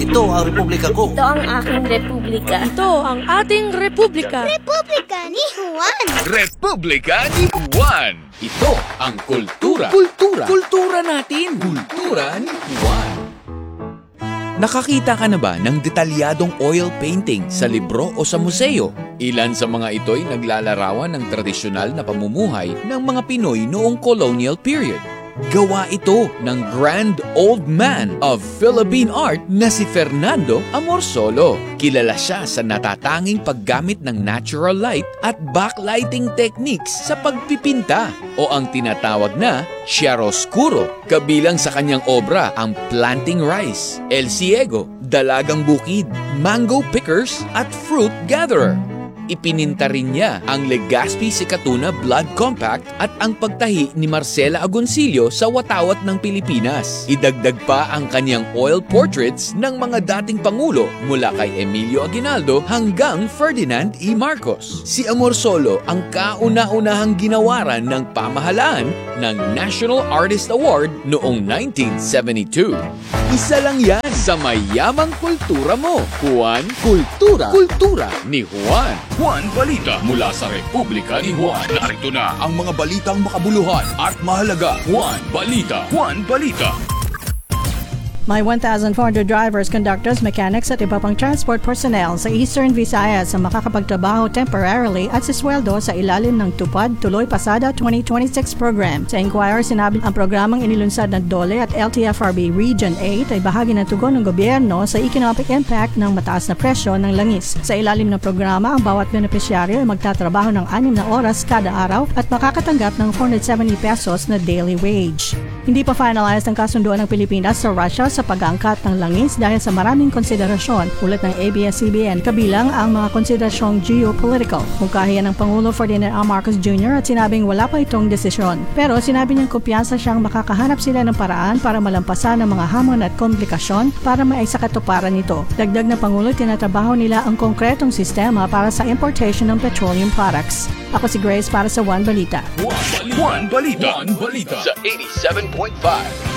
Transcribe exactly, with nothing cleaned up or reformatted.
Ito ang republika ko. Ito ang aking republika. Ito ang ating republika. Republika ni Juan. Republika ni Juan. Ito ang kultura. Kultura. Kultura natin. Kultura ni Juan. Nakakita ka na ba ng detalyadong oil painting sa libro o sa museo? Ilan sa mga ito'y naglalarawan ng tradisyonal na pamumuhay ng mga Pinoy noong colonial period. Gawa ito ng grand old man of Philippine art na si Fernando Amorsolo. Kilala siya sa natatanging paggamit ng natural light at backlighting techniques sa pagpipinta o ang tinatawag na chiaroscuro. Kabilang sa kanyang obra ang Planting Rice, El Ciego, Dalagang Bukid, Mango Pickers at Fruit Gatherer. Ipininta rin niya ang Legazpi Sikatuna Blood Compact at ang pagtahi ni Marcela Agoncillo sa Watawat ng Pilipinas. Idagdag pa ang kanyang oil portraits ng mga dating pangulo mula kay Emilio Aguinaldo hanggang Ferdinand E. Marcos. Si Amorsolo ang kauna-unahang ginawaran ng pamahalaan ng National Artist Award noong nineteen seventy-two. Isa lang yan sa mayamang kultura mo. Juan Kultura. Kultura ni Juan. Juan Balita mula sa Republika ni Juan. Narito na ang mga balitang makabuluhan at mahalaga. Juan Balita. Juan Balita. May one thousand four hundred drivers, conductors, mechanics at iba pang transport personnel sa Eastern Visayas ang makakapagtrabaho temporarily at sisweldo sa ilalim ng Tupad Tuloy Pasada twenty twenty-six program. Sa Inquirer, sinabi ang programang inilunsad ng D O L E at L T F R B Region eight ay bahagi ng tugon ng gobyerno sa economic impact ng mataas na presyo ng langis. Sa ilalim ng programa, ang bawat benepisyaryo ay magtatrabaho ng anim na oras kada araw at makakatanggap ng four hundred seventy pesos na daily wage. Hindi pa finalized ang kasunduan ng Pilipinas sa Russia sa pag-aangkat ng langis dahil sa maraming konsiderasyon, ulat ng A B S C B N, kabilang ang mga konsiderasyong geopolitical. Mungkahi ng Pangulo Ferdinand R. Marcos Junior at sinabing wala pa itong desisyon. Pero sinabi niyang kumpiyansa siyang makakahanap sila ng paraan para malampasan ang mga hamon at komplikasyon para maisakatuparan ito. Dagdag na Pangulo, tinatrabaho nila ang konkretong sistema para sa importation ng petroleum products. Ako si Grace para sa Juan Balita. Juan Balita. Juan Balita. Juan Balita. Sa eighty-seven point five.